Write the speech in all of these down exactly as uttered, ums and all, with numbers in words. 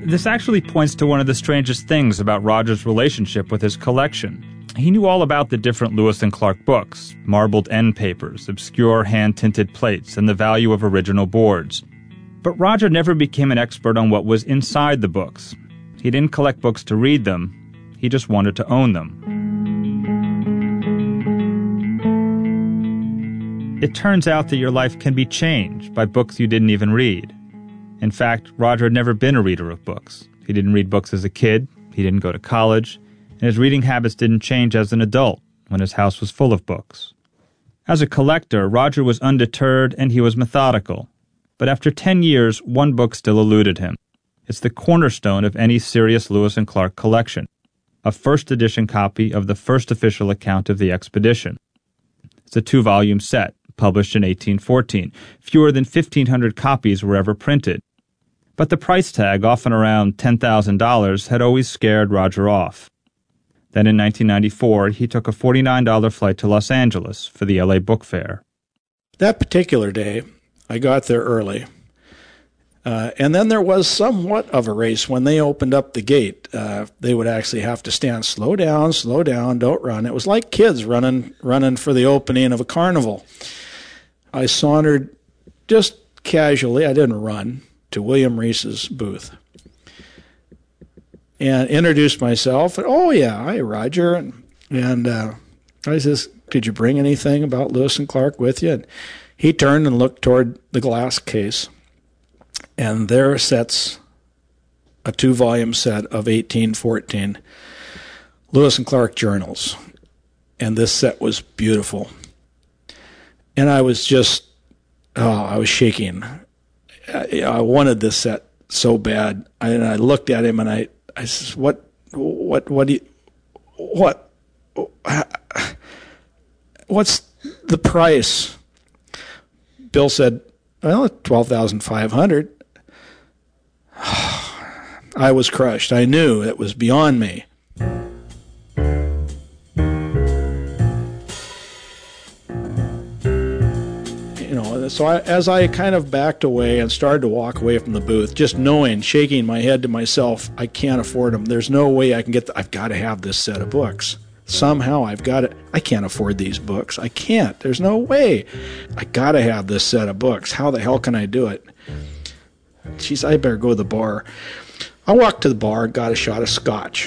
This actually points to one of the strangest things about Roger's relationship with his collection. He knew all about the different Lewis and Clark books, marbled end papers, obscure hand-tinted plates, and the value of original boards. But Roger never became an expert on what was inside the books. He didn't collect books to read them. He just wanted to own them. It turns out that your life can be changed by books you didn't even read. In fact, Roger had never been a reader of books. He didn't read books as a kid, he didn't go to college, and his reading habits didn't change as an adult when his house was full of books. As a collector, Roger was undeterred and he was methodical. But after ten years, one book still eluded him. It's the cornerstone of any serious Lewis and Clark collection, a first edition copy of the first official account of the expedition. It's a two-volume set, published in eighteen fourteen. Fewer than fifteen hundred copies were ever printed. But the price tag, often around ten thousand dollars, had always scared Roger off. Then in nineteen ninety-four, he took a forty-nine dollars flight to Los Angeles for the L A Book Fair. That particular day, I got there early. Uh, and then there was somewhat of a race when they opened up the gate. Uh, they would actually have to stand, slow down, slow down, don't run. It was like kids running, running for the opening of a carnival. I sauntered just casually, I didn't run, to William Reese's booth and introduced myself. And, oh, yeah, hi, Roger. And, and uh, I says, did you bring anything about Lewis and Clark with you? And he turned and looked toward the glass case. And there sits a two-volume set of eighteen fourteen Lewis and Clark journals. And this set was beautiful. And I was just, oh, I was shaking. I, I wanted this set so bad. I, and I looked at him and I, I said, what, what, what do you, what, what's the price? Bill said, well, twelve thousand five hundred dollars. I was crushed. I knew it was beyond me. You know, so I, as I kind of backed away and started to walk away from the booth, just knowing, shaking my head to myself, I can't afford them. There's no way I can get, the, I've got to have this set of books. Somehow I've got it. I can't afford these books. I can't. There's no way. I got to have this set of books. How the hell can I do it? Geez, I better go to the bar. I walked to the bar and got a shot of scotch.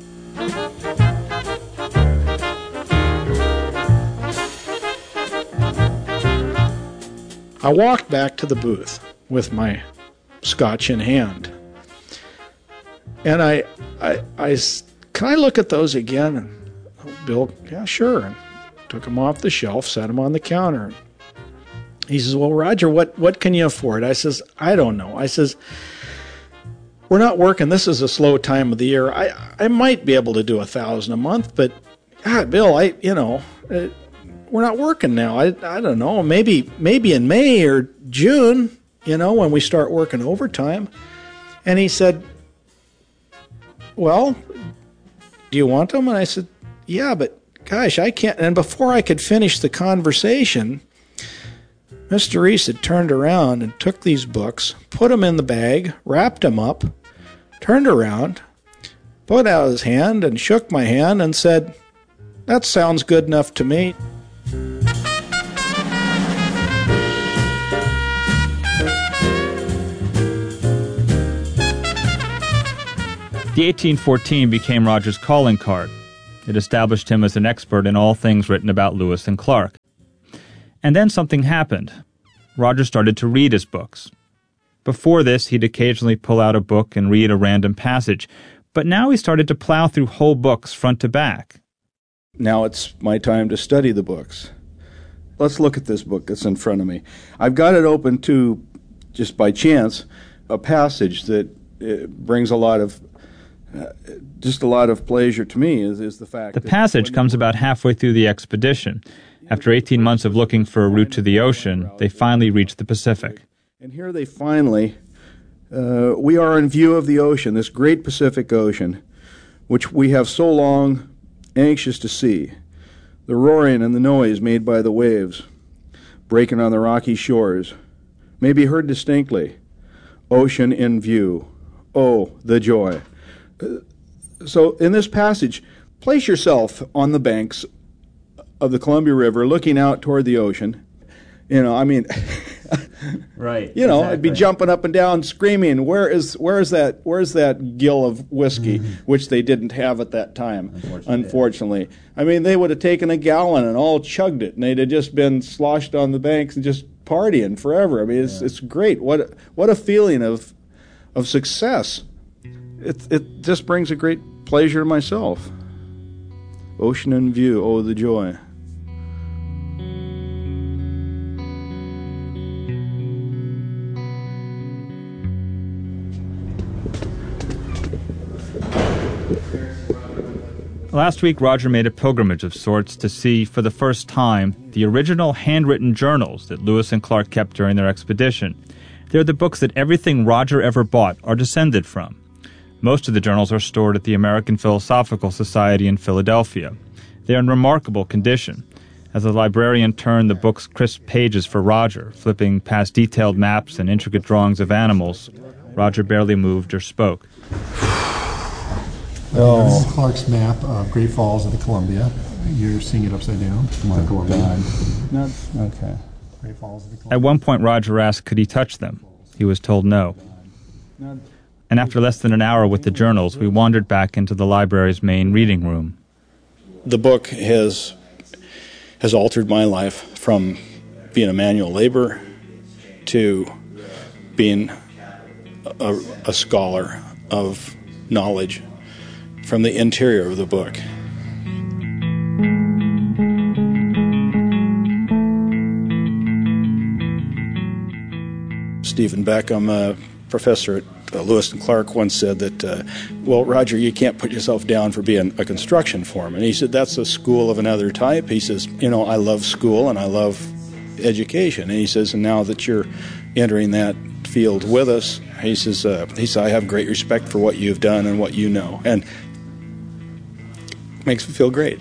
I walked back to the booth with my scotch in hand. And I, I, I, can I look at those again? And Bill, yeah, sure. And took them off the shelf, set them on the counter. He says, well, Roger, what, what can you afford? I says, I don't know. I says, we're not working. This is a slow time of the year. I, I might be able to do a thousand a month, but God, Bill, I, you know, uh, we're not working now. I, I don't know. Maybe, maybe in May or June, you know, when we start working overtime. And he said, well, do you want them? And I said, yeah, but gosh, I can't. And before I could finish the conversation, Mister Reese had turned around and took these books, put them in the bag, wrapped them up, turned around, put out his hand and shook my hand and said, that sounds good enough to me. The eighteen fourteen became Roger's calling card. It established him as an expert in all things written about Lewis and Clark. And then something happened. Roger started to read his books. Before this, he'd occasionally pull out a book and read a random passage, but now he started to plow through whole books front to back. Now it's my time to study the books. Let's look at this book that's in front of me. I've got it open to, just by chance, a passage that uh, brings a lot of, uh, just a lot of pleasure to me, is, is the fact the that... The passage comes about halfway through the expedition. After eighteen months of looking for a route to the ocean, they finally reached the Pacific. And here they finally, uh, we are in view of the ocean, this great Pacific Ocean, which we have so long anxious to see. The roaring and the noise made by the waves breaking on the rocky shores may be heard distinctly. Ocean in view, oh, the joy. So in this passage, place yourself on the banks of the Columbia River looking out toward the ocean. You know, I mean, right. You know, exactly. I'd be jumping up and down screaming, where is where is that where's that gill of whiskey, mm-hmm. which they didn't have at that time, unfortunately. unfortunately. I mean, they would have taken a gallon and all chugged it, and they'd have just been sloshed on the banks and just partying forever. I mean, it's yeah. it's great. What what a feeling of of success. It it just brings a great pleasure to myself. Ocean in view, oh, the joy. Last week, Roger made a pilgrimage of sorts to see, for the first time, the original handwritten journals that Lewis and Clark kept during their expedition. They're the books that everything Roger ever bought are descended from. Most of the journals are stored at the American Philosophical Society in Philadelphia. They are in remarkable condition. As the librarian turned the book's crisp pages for Roger, flipping past detailed maps and intricate drawings of animals, Roger barely moved or spoke. Oh. This is Clark's map of Great Falls of the Columbia. You're seeing it upside down. My God. Not, okay. Great Falls of the Columbia. At one point, Roger asked, could he touch them? He was told no. And after less than an hour with the journals, we wandered back into the library's main reading room. The book has has altered my life from being a manual laborer to being a, a scholar of knowledge from the interior of the book. Stephen Beckham, a professor at uh, Lewis and Clark, once said that, uh, well, Roger, you can't put yourself down for being a construction foreman. He said, that's a school of another type. He says, you know, I love school and I love education. And he says, and now that you're entering that field with us, he says, uh, he says, I have great respect for what you've done and what you know. And makes me feel great.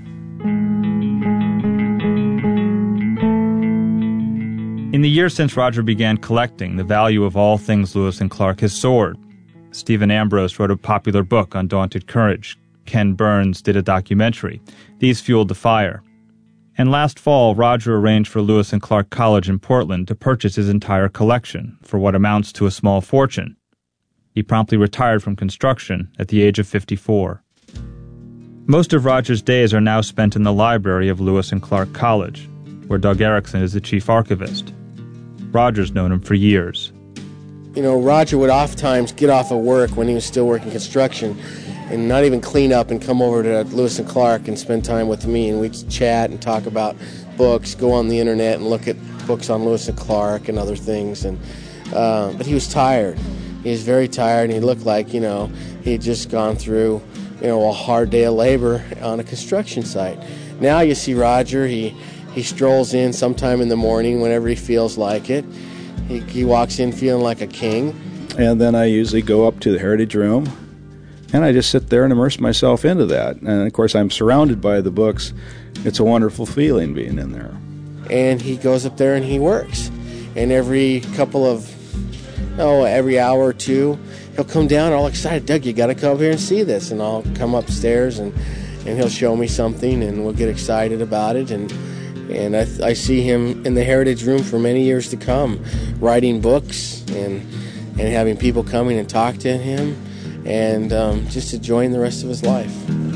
In the years since Roger began collecting, the value of all things Lewis and Clark has soared. Stephen Ambrose wrote a popular book, Undaunted Courage. Ken Burns did a documentary. These fueled the fire. And last fall, Roger arranged for Lewis and Clark College in Portland to purchase his entire collection for what amounts to a small fortune. He promptly retired from construction at the age of fifty-four. Most of Roger's days are now spent in the library of Lewis and Clark College, where Doug Erickson is the chief archivist. Roger's known him for years. You know, Roger would oftentimes get off of work when he was still working construction and not even clean up and come over to Lewis and Clark and spend time with me, and we'd chat and talk about books, go on the internet and look at books on Lewis and Clark and other things. And uh, but he was tired. He was very tired, and he looked like, you know, he'd just gone through, you know, a hard day of labor on a construction site. Now you see Roger, he, he strolls in sometime in the morning whenever he feels like it. He, he walks in feeling like a king. And then I usually go up to the Heritage Room, and I just sit there and immerse myself into that. And, of course, I'm surrounded by the books. It's a wonderful feeling being in there. And he goes up there and he works. And every couple of, oh, every hour or two, he'll come down all excited. Doug, you got to come here and see this. And I'll come upstairs, and, and he'll show me something, and we'll get excited about it. And and I, I see him in the Heritage Room for many years to come, writing books and and having people coming and talk to him, and um, just enjoying the rest of his life.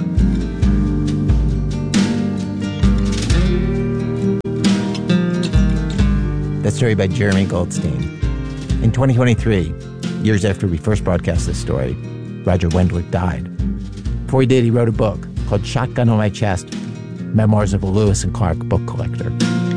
That story by Jeremy Goldstein. In twenty twenty-three, years after we first broadcast this story, Roger Wendlandt died. Before he did, he wrote a book called Shotgun on My Chest, Memoirs of a Lewis and Clark Book Collector.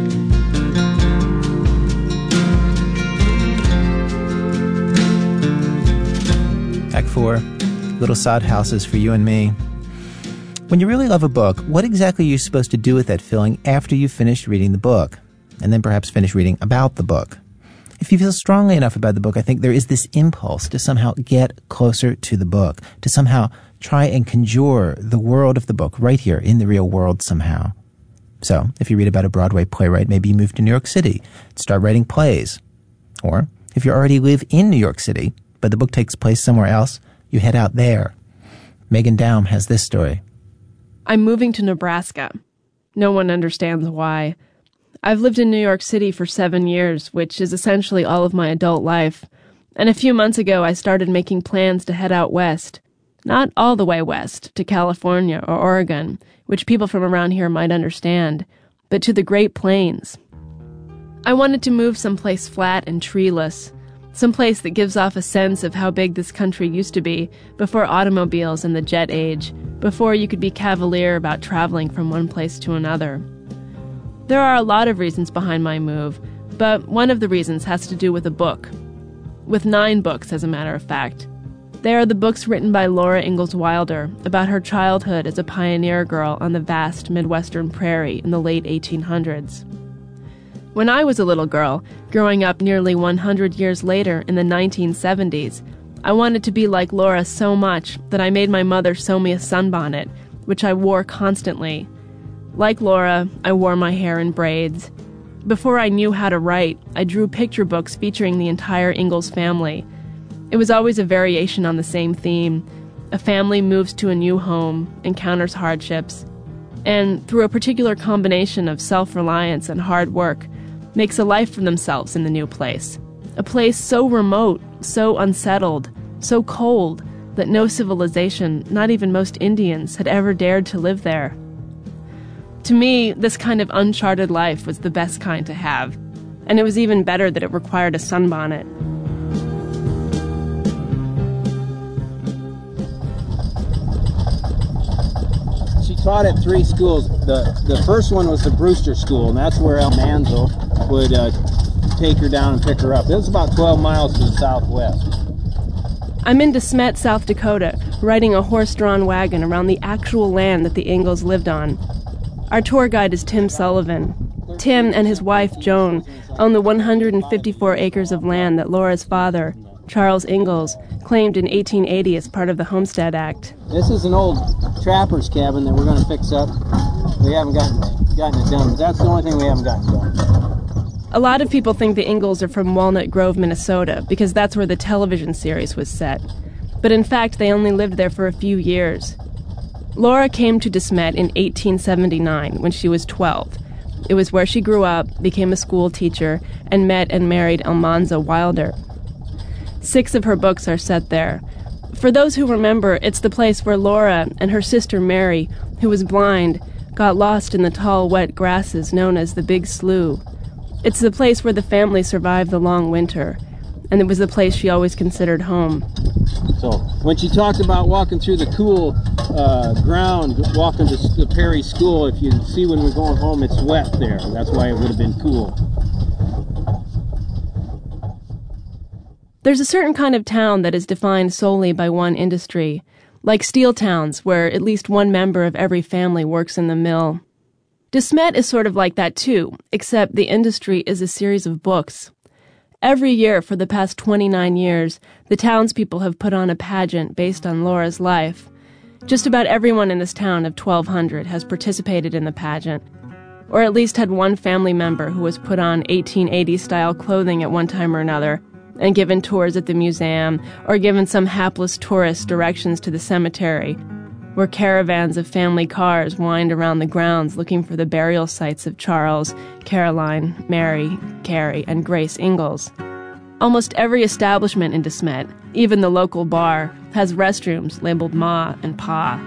Act four, Little Sod Houses for You and Me. When you really love a book, what exactly are you supposed to do with that feeling after you've finished reading the book? And then perhaps finish reading about the book. If you feel strongly enough about the book, I think there is this impulse to somehow get closer to the book, to somehow try and conjure the world of the book right here in the real world somehow. So, if you read about a Broadway playwright, maybe you move to New York City and start writing plays. Or, if you already live in New York City, but the book takes place somewhere else, you head out there. Megan Daum has this story. I'm moving to Nebraska. No one understands why. I've lived in New York City for seven years, which is essentially all of my adult life. And a few months ago, I started making plans to head out west. Not all the way west, to California or Oregon, which people from around here might understand, but to the Great Plains. I wanted to move someplace flat and treeless, someplace that gives off a sense of how big this country used to be before automobiles and the jet age, before you could be cavalier about traveling from one place to another. There are a lot of reasons behind my move, but one of the reasons has to do with a book. With nine books, as a matter of fact. They are the books written by Laura Ingalls Wilder about her childhood as a pioneer girl on the vast Midwestern prairie in the late eighteen hundreds. When I was a little girl, growing up nearly one hundred years later in the nineteen seventies, I wanted to be like Laura so much that I made my mother sew me a sunbonnet, which I wore constantly. Like Laura, I wore my hair in braids. Before I knew how to write, I drew picture books featuring the entire Ingalls family. It was always a variation on the same theme. A family moves to a new home, encounters hardships, and through a particular combination of self-reliance and hard work, makes a life for themselves in the new place. A place so remote, so unsettled, so cold, that no civilization, not even most Indians, had ever dared to live there. To me, this kind of uncharted life was the best kind to have, and it was even better that it required a sunbonnet. She taught at three schools. The the first one was the Brewster School, and that's where El Manzo would uh, take her down and pick her up. It was about twelve miles to the southwest. I'm in DeSmet, South Dakota, riding a horse-drawn wagon around the actual land that the Ingalls lived on. Our tour guide is Tim Sullivan. Tim and his wife, Joan, own the one hundred fifty-four acres of land that Laura's father, Charles Ingalls, claimed in eighteen eighty as part of the Homestead Act. This is an old trapper's cabin that we're going to fix up. We haven't gotten, gotten it done, but that's the only thing we haven't gotten done. A lot of people think the Ingalls are from Walnut Grove, Minnesota, because that's where the television series was set. But in fact, they only lived there for a few years. Laura came to DeSmet in eighteen seventy-nine when she was twelve. It was where she grew up, became a school teacher, and met and married Almanza Wilder. Six of her books are set there. For those who remember, it's the place where Laura and her sister Mary, who was blind, got lost in the tall, wet grasses known as the Big Slough. It's the place where the family survived the long winter, and it was the place she always considered home. So when she talked about walking through the cool uh, ground, walking to the Perry School, if you see when we're going home, it's wet there. That's why it would have been cool. There's a certain kind of town that is defined solely by one industry, like steel towns where at least one member of every family works in the mill. DeSmet is sort of like that too, except the industry is a series of books. Every year for the past twenty-nine years, the townspeople have put on a pageant based on Laura's life. Just about everyone in this town of twelve hundred has participated in the pageant, or at least had one family member who was put on eighteen eighties-style clothing at one time or another, and given tours at the museum, or given some hapless tourist directions to the cemetery, where caravans of family cars wind around the grounds looking for the burial sites of Charles, Caroline, Mary, Carrie, and Grace Ingalls. Almost every establishment in DeSmet, even the local bar, has restrooms labeled Ma and Pa.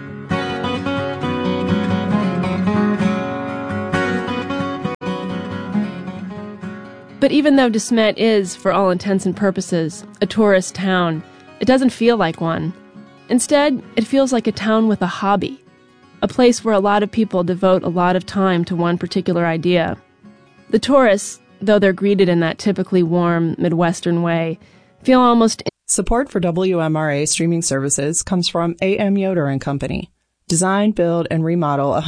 But even though DeSmet is, for all intents and purposes, a tourist town, it doesn't feel like one. Instead, it feels like a town with a hobby, a place where a lot of people devote a lot of time to one particular idea. The tourists, though they're greeted in that typically warm, Midwestern way, feel almost... Support for W M R A streaming services comes from A M Yoder and Company. Design, build, and remodel